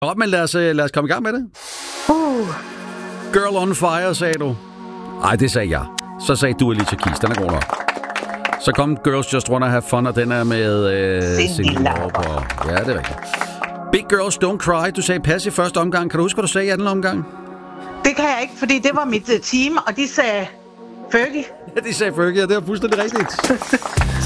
Godt, men lad os komme i gang med det. Girl on Fire, sagde du. Ej, det sagde jeg. Så sagde du Alicia Keys. Den er god nok. Så kom Girls Just Wanna Have Fun, og den er med Cyndi Lauper. Ja, det er rigtigt. Big Girls Don't Cry. Du sagde pas i første omgang. Kan du huske, hvad du sagde i anden omgang? Det kan jeg ikke, fordi det var mit team, og de sagde Fergie. Ja, de sagde Fergie, og det er fuldstændig rigtigt.